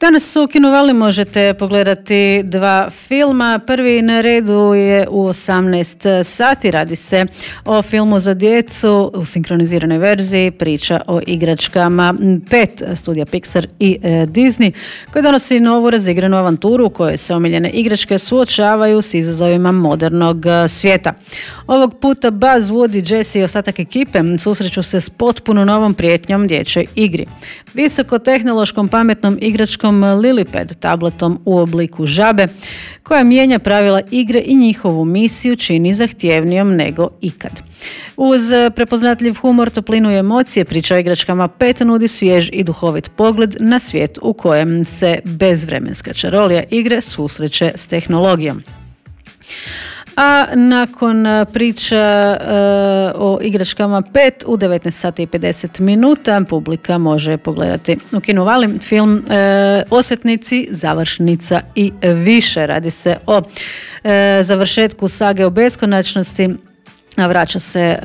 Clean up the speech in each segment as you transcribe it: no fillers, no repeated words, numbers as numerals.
Danas u Kinovali možete pogledati dva filma. Prvi na redu je u 18 sati. Radi se o filmu za djecu u sinkroniziranoj verziji. Priča o igračkama 5 studija Pixar i Disney, koji donosi novu razigranu avanturu u kojoj se omiljene igračke suočavaju s izazovima modernog svijeta. Ovog puta Buzz, Woody, Jessie i ostatak ekipe susreću se s potpuno novom prijetnjom dječjoj igri. Visokotehnološkom pametnom igračkom Lilipad, tabletom u obliku žabe, koja mijenja pravila igre i njihovu misiju čini zahtjevnijom nego ikad. Uz prepoznatljiv humor, toplinu i emocije, priča o igračkama 5 nudi svjež i duhovit pogled na svijet u kojem se bezvremenska čarolija igre susreće s tehnologijom. A nakon priča o igračkama 5 u 19 sati i 50 minuta publika može pogledati u Kinovali film Osvetnici, završnica i više. Radi se o završetku sage o beskonačnosti, a vraća se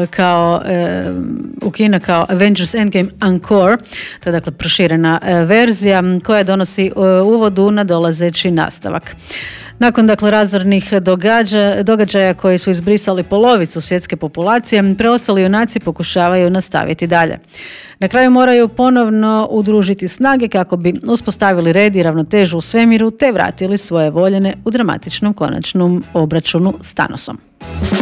u kina kao Avengers Endgame Encore, to je dakle proširena verzija koja donosi uvod u nadolazeći nastavak. Nakon dakle razornih događaja koji su izbrisali polovicu svjetske populacije, preostali junaci pokušavaju nastaviti dalje. Na kraju moraju ponovno udružiti snage kako bi uspostavili red i ravnotežu u svemiru te vratili svoje voljene u dramatičnom konačnom obračunu s Thanosom.